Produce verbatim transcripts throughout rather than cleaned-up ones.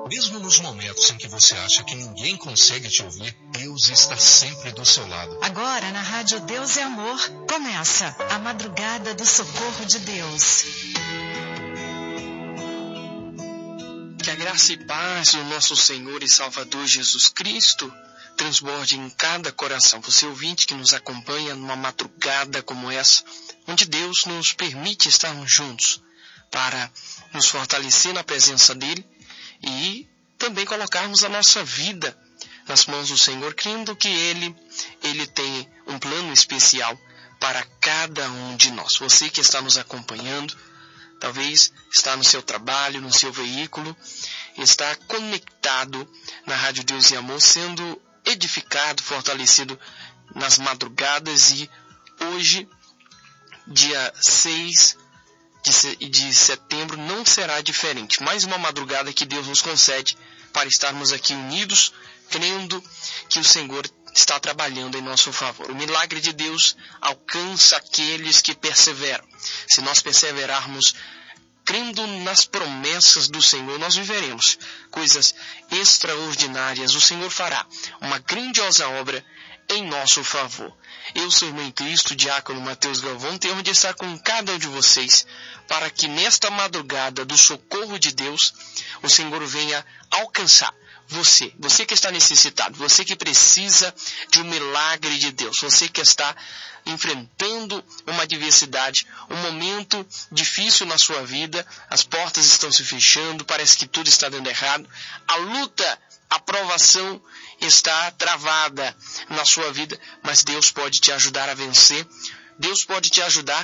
Mesmo nos momentos em que você acha que ninguém consegue te ouvir, Deus está sempre do seu lado. Agora, na Rádio Deus é Amor, começa a Madrugada do Socorro de Deus. Que a graça e paz do nosso Senhor e Salvador Jesus Cristo transborde em cada coração. Você ouvinte que nos acompanha numa madrugada como essa, onde Deus nos permite estarmos juntos para nos fortalecer na presença dEle e também colocarmos a nossa vida nas mãos do Senhor, crendo que Ele, Ele tem um plano especial para cada um de nós. Você que está nos acompanhando, talvez está no seu trabalho, no seu veículo, está conectado na Rádio Deus e Amor, sendo edificado, fortalecido nas madrugadas, e hoje, dia seis de setembro, não será diferente. Mais uma madrugada que Deus nos concede para estarmos aqui unidos, crendo que o Senhor está trabalhando em nosso favor. O milagre de Deus alcança aqueles que perseveram. Se nós perseverarmos crendo nas promessas do Senhor, nós viveremos coisas extraordinárias. O Senhor fará uma grandiosa obra em nosso favor. Eu sou irmão em Cristo, diácono Mateus Galvão, tenho de estar com cada um de vocês para que nesta madrugada do socorro de Deus, o Senhor venha alcançar você, você que está necessitado, você que precisa de um milagre de Deus, você que está enfrentando uma adversidade, um momento difícil na sua vida, as portas estão se fechando, parece que tudo está dando errado, a luta, a provação está travada na sua vida, mas Deus pode te ajudar a vencer, Deus pode te ajudar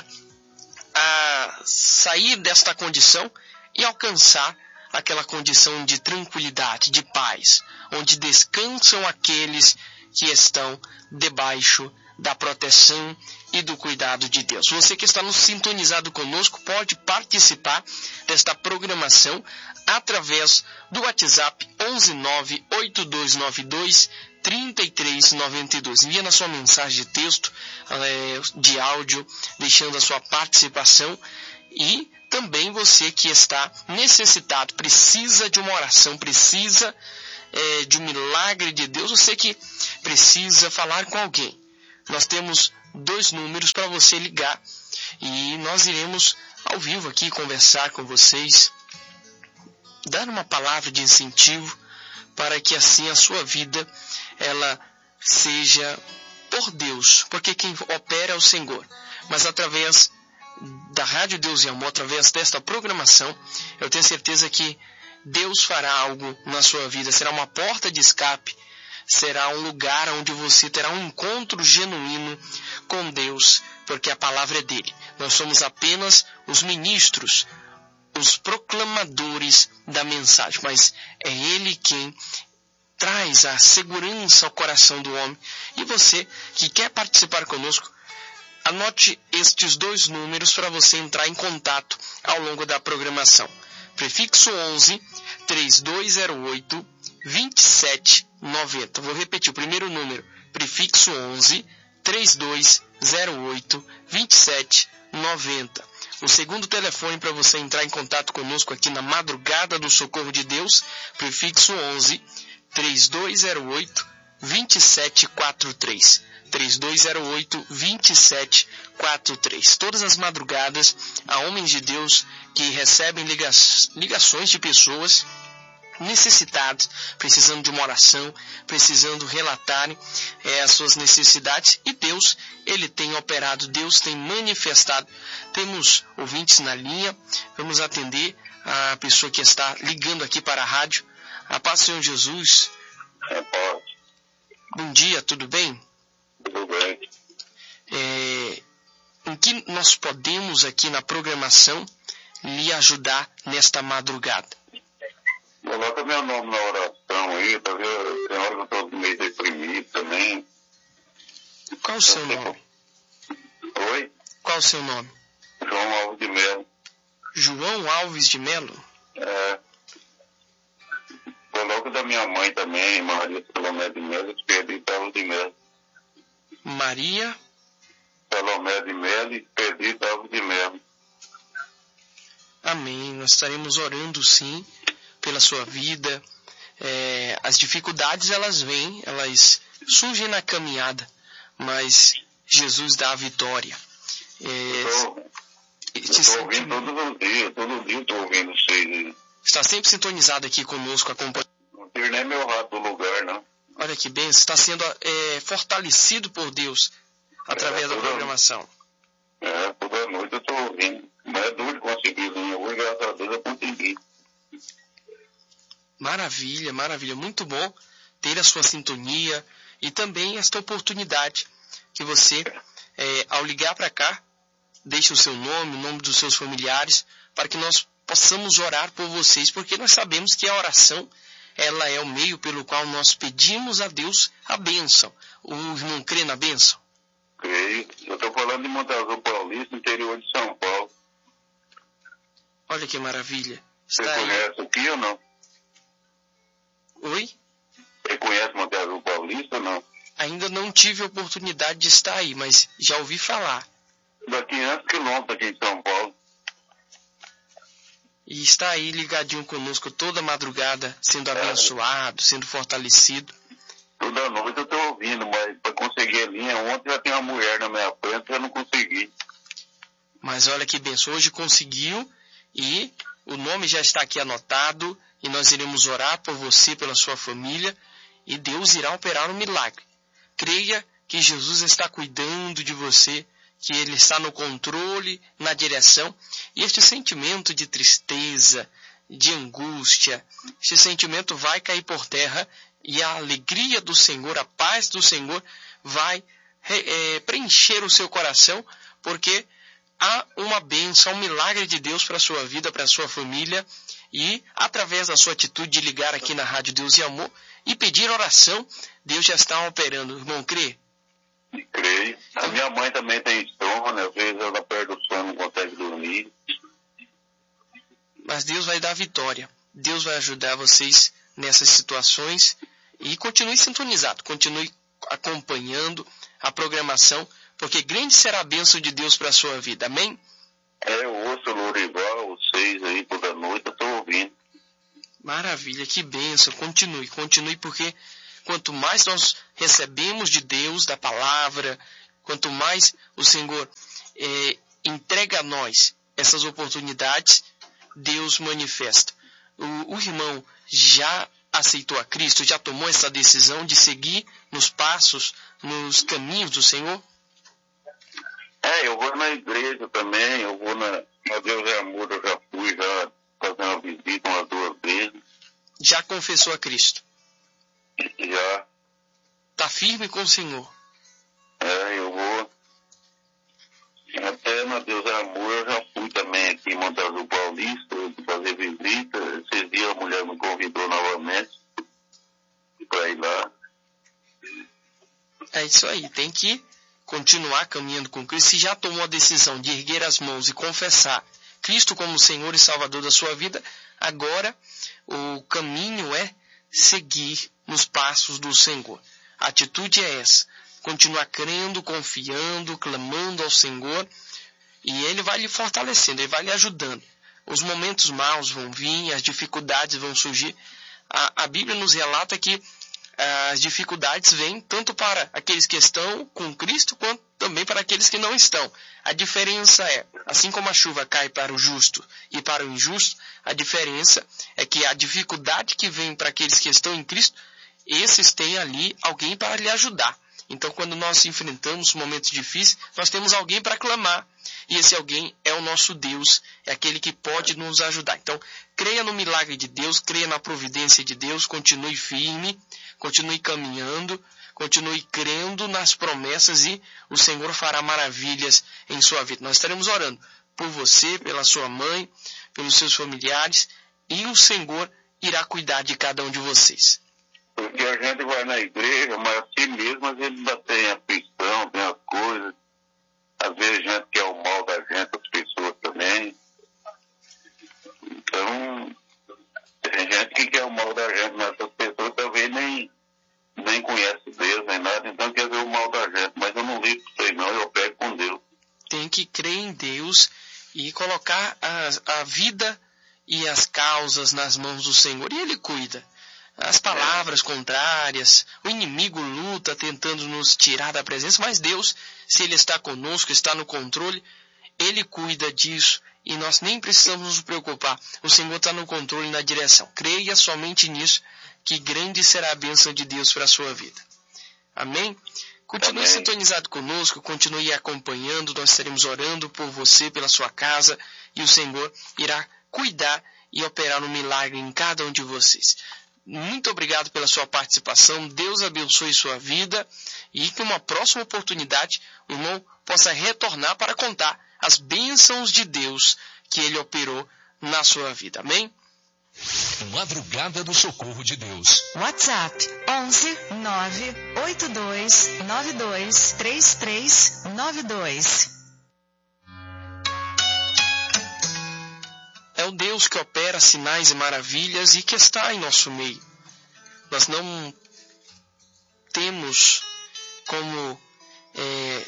a sair desta condição e alcançar aquela condição de tranquilidade, de paz, onde descansam aqueles que estão debaixo da proteção e do cuidado de Deus. Você que está no sintonizado conosco pode participar desta programação através do WhatsApp onze nove oito dois nove dois três três nove dois. Envia na sua mensagem de texto, de áudio, deixando a sua participação. E também você que está necessitado, precisa de uma oração, precisa é, de um milagre de Deus, você que precisa falar com alguém. Nós temos dois números para você ligar e nós iremos ao vivo aqui conversar com vocês, dar uma palavra de incentivo para que assim a sua vida ela seja por Deus, porque quem opera é o Senhor, mas através da Rádio Deus e Amor, através desta programação, eu tenho certeza que Deus fará algo na sua vida, será uma porta de escape, será um lugar onde você terá um encontro genuíno com Deus, porque a palavra é dele. Nós somos apenas os ministros, os proclamadores da mensagem, mas é ele quem traz a segurança ao coração do homem. E você que quer participar conosco, anote estes dois números para você entrar em contato ao longo da programação. Prefixo onze, três dois zero oito, dois sete nove zero. Vou repetir o primeiro número. Prefixo onze, três dois zero oito, dois sete nove zero. O segundo telefone para você entrar em contato conosco aqui na Madrugada do Socorro de Deus. Prefixo onze, três dois zero oito, dois sete quatro três. três dois zero oito, dois sete quatro três. Todas as madrugadas, há homens de Deus que recebem liga- ligações de pessoas necessitadas, precisando de uma oração, precisando relatarem é, as suas necessidades, e Deus, Ele tem operado, Deus tem manifestado. Temos ouvintes na linha, vamos atender a pessoa que está ligando aqui para a rádio. A paz do Senhor Jesus. É, pode. Bom dia, tudo bem? Tudo bem. É, em que nós podemos aqui na programação lhe ajudar nesta madrugada? Coloca meu nome na oração aí, tá vendo? Tem hora que eu estou meio deprimido também. Qual o seu nome? Oi? Qual o seu nome? João Alves de Melo. João Alves de Melo? É. Coloca da minha mãe também, Maria Salomé de Melo, Expedito Alves de Melo. Maria Salomé de Melo e Expedito Alves de Melo. Amém. Nós estaremos orando sim pela sua vida. É, as dificuldades, elas vêm, elas surgem na caminhada, mas Jesus dá a vitória. É, eu estou ouvindo todos os dias, todo dia eu estou ouvindo vocês. Está sempre sintonizado aqui conosco, acompanhando. Não tiro nem meu rato do lugar, não. Olha que bem, está sendo é, fortalecido por Deus através é, da programação. É, toda noite eu estou ouvindo. Mas é duro conseguir vir. Hoje, graças a Deus, eu consegui. Maravilha, maravilha. Muito bom ter a sua sintonia e também esta oportunidade que você, é, ao ligar para cá, deixe o seu nome, o nome dos seus familiares, para que nós possamos orar por vocês, porque nós sabemos que a oração, ela é o meio pelo qual nós pedimos a Deus a bênção. O irmão crê na bênção? Creio. Eu estou falando de Monte Azul Paulista, interior de São Paulo. Olha que maravilha. Está Você aí. Conhece aqui ou não? Oi? Você conhece Monte Azul Paulista ou não? Ainda não tive a oportunidade de estar aí, mas já ouvi falar. Dá quinhentos quilômetros aqui em São Paulo. E está aí ligadinho conosco toda madrugada, sendo abençoado, sendo fortalecido. Toda noite eu estou ouvindo, mas para conseguir a linha, ontem já tem uma mulher na minha frente e eu não consegui. Mas olha que benção, hoje conseguiu e o nome já está aqui anotado e nós iremos orar por você, pela sua família e Deus irá operar um milagre. Creia que Jesus está cuidando de você, que Ele está no controle, na direção, e este sentimento de tristeza, de angústia, este sentimento vai cair por terra e a alegria do Senhor, a paz do Senhor vai é, preencher o seu coração, porque há uma bênção, um milagre de Deus para a sua vida, para a sua família, e através da sua atitude de ligar aqui na Rádio Deus e Amor e pedir oração, Deus já está operando. Irmão, crê? Creio. A minha mãe também tem sono, às vezes ela perde o sono, não consegue dormir. Mas Deus vai dar vitória. Deus vai ajudar vocês nessas situações e continue sintonizado, continue acompanhando a programação, porque grande será a bênção de Deus para a sua vida. Amém? É, eu ouço o Lourival, vocês aí toda noite, eu estou ouvindo. Maravilha, que bênção. Continue, continue, porque quanto mais nós recebemos de Deus, da palavra, quanto mais o Senhor é, entrega a nós essas oportunidades, Deus manifesta. O, o irmão já aceitou a Cristo, já tomou essa decisão de seguir nos passos, nos caminhos do Senhor? É, eu vou na igreja também, eu vou na, na Deus é Amor, eu já fui, já fazer uma visita umas duas vezes. Já confessou a Cristo? Já. Está firme com o Senhor? É, eu vou. Até na Deus é Amor eu já fui também aqui em Monte Azul Paulista, fazer visita. Esses dias a mulher me convidou novamente para ir lá. É isso aí, tem que continuar caminhando com Cristo. Se já tomou a decisão de erguer as mãos e confessar Cristo como Senhor e Salvador da sua vida, agora o caminho é seguir nos passos do Senhor. A atitude é essa, continuar crendo, confiando, clamando ao Senhor, e Ele vai lhe fortalecendo, Ele vai lhe ajudando. Os momentos maus vão vir, as dificuldades vão surgir. A, a Bíblia nos relata que as dificuldades vêm tanto para aqueles que estão com Cristo, quanto também para aqueles que não estão. A diferença é, assim como a chuva cai para o justo e para o injusto, a diferença é que a dificuldade que vem para aqueles que estão em Cristo, esses têm ali alguém para lhe ajudar. Então, quando nós enfrentamos momentos difíceis, nós temos alguém para clamar. E esse alguém é o nosso Deus, é aquele que pode nos ajudar. Então, creia no milagre de Deus, creia na providência de Deus, continue firme, continue caminhando, continue crendo nas promessas e o Senhor fará maravilhas em sua vida. Nós estaremos orando por você, pela sua mãe, pelos seus familiares, e o Senhor irá cuidar de cada um de vocês. Porque a gente vai na igreja, mas assim mesmo a gente ainda tem a aflição, tem as coisas. Às vezes a gente quer o mal da gente, as pessoas também. Então, tem gente que quer o mal da gente, mas essas pessoas talvez nem, nem conhecem Deus, nem nada, então quer ver o mal da gente. Mas eu não ligo para isso não, eu pego com Deus. Tem que crer em Deus e colocar a, a vida e as causas nas mãos do Senhor, e Ele cuida. As palavras contrárias, o inimigo luta tentando nos tirar da presença, mas Deus, se Ele está conosco, está no controle, Ele cuida disso e nós nem precisamos nos preocupar. O Senhor está no controle e na direção. Creia somente nisso, que grande será a bênção de Deus para a sua vida. Amém? Continue Amém. Sintonizado conosco, continue acompanhando, nós estaremos orando por você, pela sua casa, e o Senhor irá cuidar e operar um milagre em cada um de vocês. Muito obrigado pela sua participação, Deus abençoe sua vida e que uma próxima oportunidade o irmão possa retornar para contar as bênçãos de Deus que Ele operou na sua vida. Amém? Madrugada do Socorro de Deus. WhatsApp onze nove oito dois nove dois três três nove dois. É o Deus que opera sinais e maravilhas e que está em nosso meio. Nós não temos como, é,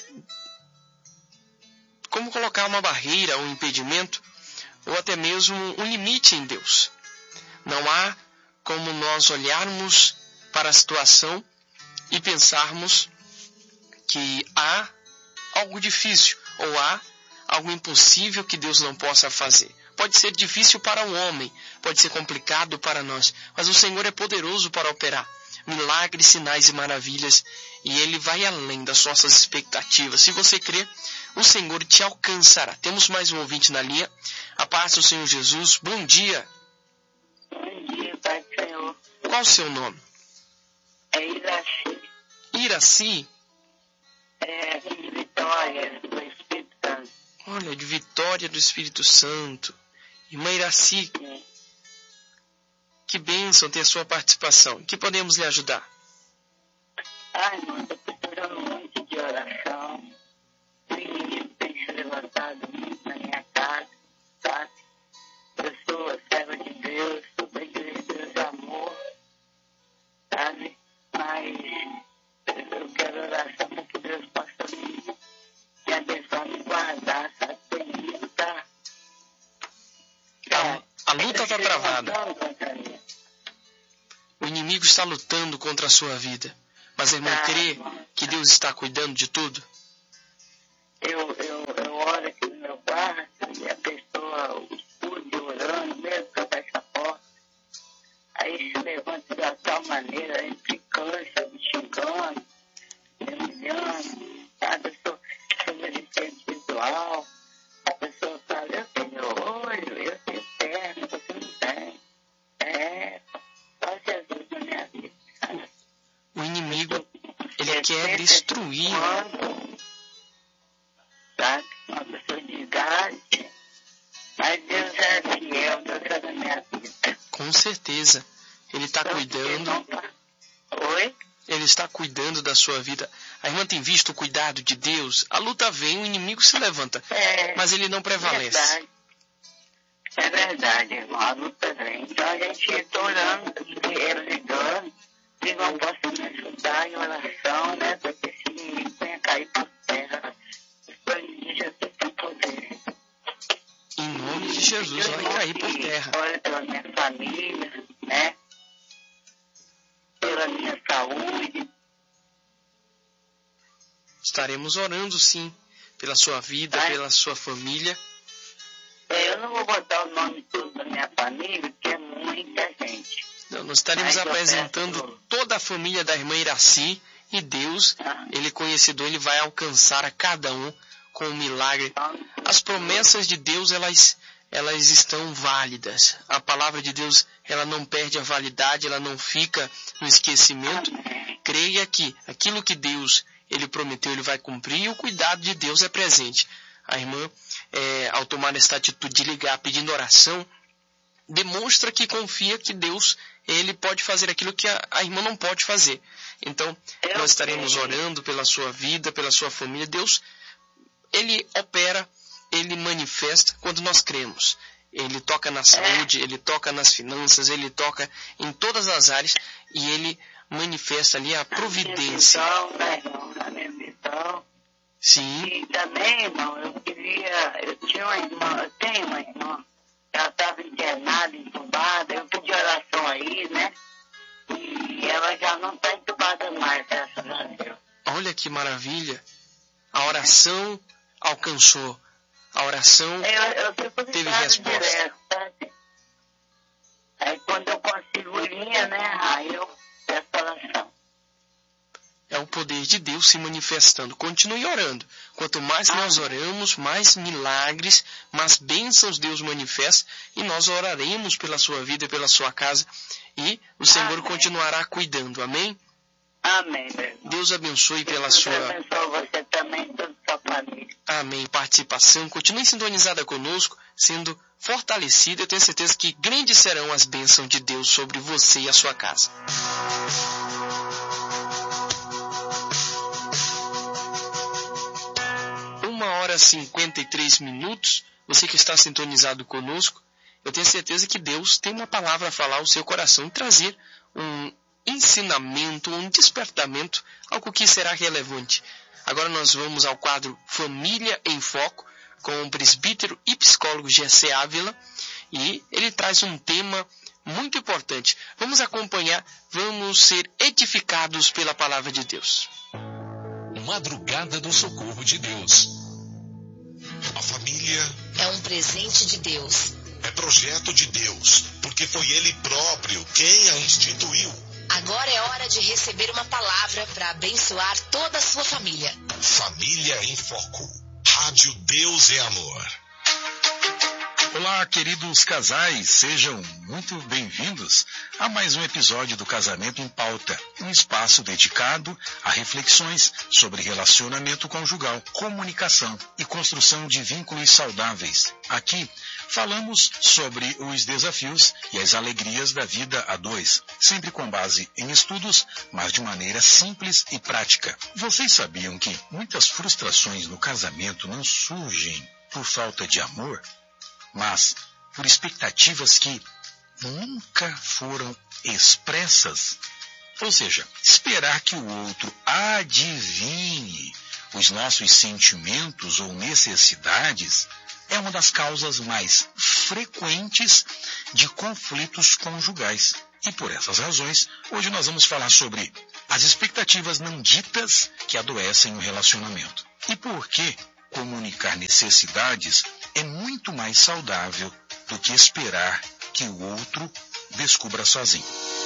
como colocar uma barreira, um impedimento, ou até mesmo um limite em Deus. Não há como nós olharmos para a situação e pensarmos que há algo difícil ou há algo impossível que Deus não possa fazer. Pode ser difícil para o homem, pode ser complicado para nós, mas o Senhor é poderoso para operar milagres, sinais e maravilhas, e Ele vai além das nossas expectativas. Se você crê, o Senhor te alcançará. Temos mais um ouvinte na linha. A paz do Senhor Jesus. Bom dia. Bom dia, Pai do Senhor. Qual o seu nome? É Iraci. Iraci? É, de Vitória, do Espírito Santo. Olha, de Vitória do Espírito Santo. Irmã Iraci, Sim. Que bênção ter a sua participação. Em que podemos lhe ajudar? Ai, irmão, estou precisando muito de oração. O inimigo tem se levantado muito na minha casa, sabe? Eu sou a serva de Deus, sou da igreja de Deus de amor, sabe? Mas eu quero oração para que Deus possa me, me abençoar, me guardar, sabe? O inimigo está... A, a luta está travada. O inimigo está lutando contra a sua vida. Mas a irmã Ah, crê irmão. que Deus está cuidando de tudo? Eu, eu, eu oro aqui no meu quarto e a pessoa escuta eu orando, mesmo que eu feche a porta. Aí se levanta de tal maneira, entre câncer, me xingando, me humilhando, sabe? Eu sou, sou deficiente visual. A pessoa fala, eu tenho olho, eu tenho perna, você não tem. É, só Jesus na minha vida, sabe? O inimigo, ele quer destruir. Sabe? Uma pessoa de idade. Mas Deus é fiel, Deus é da minha vida. Com certeza. Ele está cuidando. Oi? Ele está cuidando da sua vida. A irmã tem visto o cuidado de Deus. A luta vem, o inimigo se levanta. É, Mas ele não prevalece. Verdade. É verdade, irmão. A luta vem. Então a gente está orando, eu ligando, que não possa me ajudar em oração, né? Porque esse inimigo venha cair por terra. Escolhe de Jesus tem poder. Em nome de Jesus, vai cair por terra. Ora pela minha família, né? Pela minha saúde. Estaremos orando, sim, pela sua vida, Vai. pela sua família. É, eu não vou botar o nome todo da minha família, porque é muita gente. Não, nós estaremos Mas eu apresentando peço- toda a família da irmã Iraci, e Deus, Ah. Ele conhecedor, Ele vai alcançar a cada um com um milagre. As promessas de Deus, elas, elas estão válidas. A palavra de Deus, ela não perde a validade, ela não fica no esquecimento. Amém. Creia que aquilo que Deus, Ele prometeu, Ele vai cumprir, e o cuidado de Deus é presente. A irmã, é, ao tomar esta atitude de ligar pedindo oração, demonstra que confia que Deus, Ele pode fazer aquilo que a, a irmã não pode fazer. Então, Eu nós estaremos creio. orando pela sua vida, pela sua família. Deus, Ele opera, Ele manifesta quando nós cremos. Ele toca na saúde, Ele toca nas finanças, Ele toca em todas as áreas e Ele manifesta ali a providência. Na minha visão, né, irmão? Na minha visão. Sim, E também, irmão, eu queria... Eu tinha uma irmã, eu tenho uma irmã ela estava internada, entubada, eu pedi oração aí, né? E ela já não está entubada mais, graças a Deus. Olha que maravilha. A oração alcançou. A oração Eu, eu fico teve ligada resposta. direto, sabe? Aí quando eu consigo linha, né? Aí eu peço oração. É o poder de Deus se manifestando. Continue orando. Quanto mais nós oramos, mais milagres, mais bênçãos Deus manifesta. E nós oraremos pela sua vida, pela sua casa. E o Senhor Amém. continuará cuidando. Amém? Amém, meu irmão. Deus abençoe pela Deus sua... abençoe você também e toda a sua família. Amém. Participação. Continue sintonizada conosco, sendo fortalecida. Eu tenho certeza que grandes serão as bênçãos de Deus sobre você e a sua casa. Uma hora e cinquenta e três minutos. Você que está sintonizado conosco, eu tenho certeza que Deus tem uma palavra a falar ao seu coração e trazer um ensinamento, um despertamento, algo que será relevante. Agora nós vamos ao quadro Família em Foco, com o presbítero e psicólogo Gessé Ávila, e ele traz um tema muito importante. Vamos acompanhar, vamos ser edificados pela palavra de Deus. Madrugada do Socorro de Deus. A família É um presente de Deus. é projeto de Deus, porque foi Ele próprio quem a instituiu. Agora é hora de receber uma palavra para abençoar toda a sua família. Família em Foco. Rádio Deus é Amor. Olá, queridos casais, sejam muito bem-vindos a mais um episódio do Casamento em Pauta, um espaço dedicado a reflexões sobre relacionamento conjugal, comunicação e construção de vínculos saudáveis. Aqui falamos sobre os desafios e as alegrias da vida a dois, sempre com base em estudos, mas de maneira simples e prática. Vocês sabiam que muitas frustrações no casamento não surgem por falta de amor, mas por expectativas que nunca foram expressas? Ou seja, esperar que o outro adivinhe os nossos sentimentos ou necessidades é uma das causas mais frequentes de conflitos conjugais. E por essas razões, hoje nós vamos falar sobre as expectativas não ditas que adoecem o relacionamento. E por que comunicar necessidades é muito mais saudável do que esperar que o outro descubra sozinho.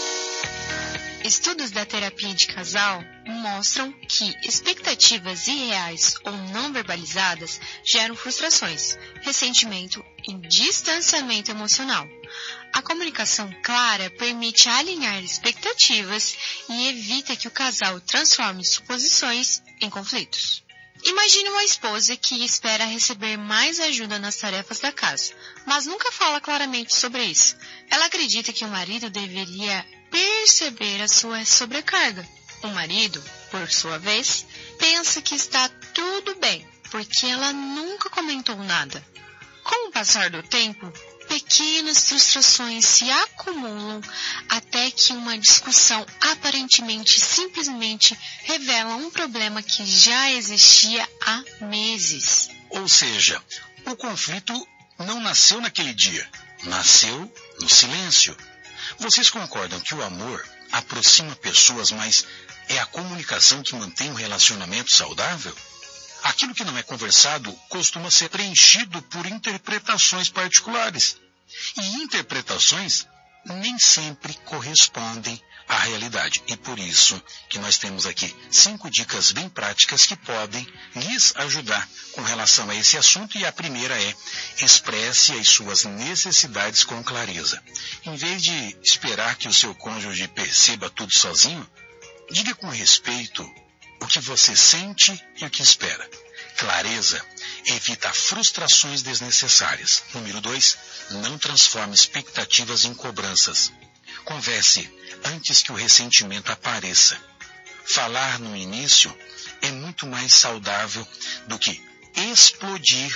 Estudos da terapia de casal mostram que expectativas irreais ou não verbalizadas geram frustrações, ressentimento e distanciamento emocional. A comunicação clara permite alinhar expectativas e evita que o casal transforme suposições em conflitos. Imagine uma esposa que espera receber mais ajuda nas tarefas da casa, mas nunca fala claramente sobre isso. Ela acredita que o marido deveria perceber a sua sobrecarga. O marido, por sua vez, pensa que está tudo bem, porque ela nunca comentou nada. Com o passar do tempo, pequenas frustrações se acumulam até que uma discussão aparentemente simplesmente revela um problema que já existia há meses. Ou seja, o conflito não nasceu naquele dia, nasceu no silêncio. Vocês concordam que o amor aproxima pessoas, mas é a comunicação que mantém um relacionamento saudável? Aquilo que não é conversado costuma ser preenchido por interpretações particulares. E interpretações nem sempre correspondem à realidade. E por isso que nós temos aqui cinco dicas bem práticas que podem lhes ajudar com relação a esse assunto. E a primeira é: expresse as suas necessidades com clareza. Em vez de esperar que o seu cônjuge perceba tudo sozinho, diga com respeito o que você sente e o que espera. Clareza evita frustrações desnecessárias. Número dois, não transforme expectativas em cobranças. Converse antes que o ressentimento apareça. Falar no início é muito mais saudável do que explodir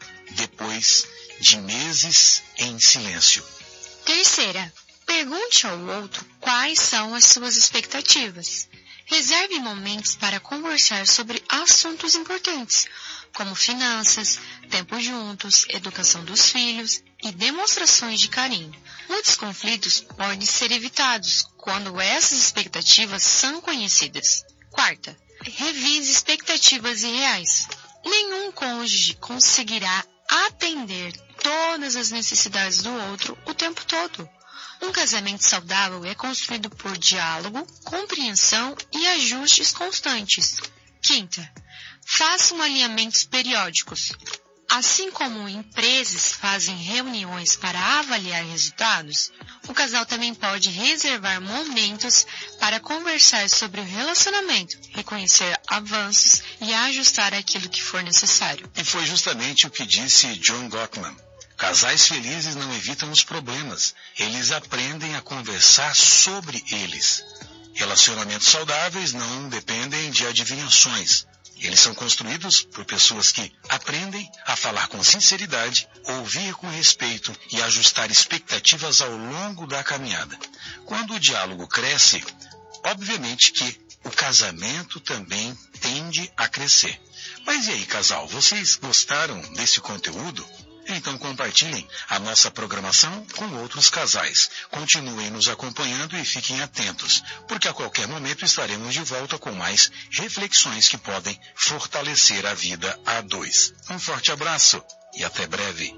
depois de meses em silêncio. Terceira, pergunte ao outro quais são as suas expectativas. Reserve momentos para conversar sobre assuntos importantes, como finanças, tempo juntos, educação dos filhos e demonstrações de carinho. Muitos conflitos podem ser evitados quando essas expectativas são conhecidas. Quarta, revise expectativas irreais. Nenhum cônjuge conseguirá atender todas as necessidades do outro o tempo todo. Um casamento saudável é construído por diálogo, compreensão e ajustes constantes. Quinta, façam alinhamentos periódicos. Assim como empresas fazem reuniões para avaliar resultados, o casal também pode reservar momentos para conversar sobre o relacionamento, reconhecer avanços e ajustar aquilo que for necessário. E foi justamente o que disse John Gottman. Casais felizes não evitam os problemas, eles aprendem a conversar sobre eles. Relacionamentos saudáveis não dependem de adivinhações. Eles são construídos por pessoas que aprendem a falar com sinceridade, ouvir com respeito e ajustar expectativas ao longo da caminhada. Quando o diálogo cresce, obviamente que o casamento também tende a crescer. Mas e aí, casal, vocês gostaram desse conteúdo? Então compartilhem a nossa programação com outros casais. Continuem nos acompanhando e fiquem atentos, porque a qualquer momento estaremos de volta com mais reflexões que podem fortalecer a vida a dois. Um forte abraço e até breve.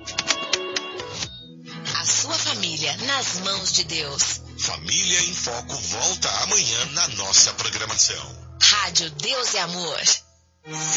A sua família nas mãos de Deus. Família em Foco volta amanhã na nossa programação. Rádio Deus é Amor.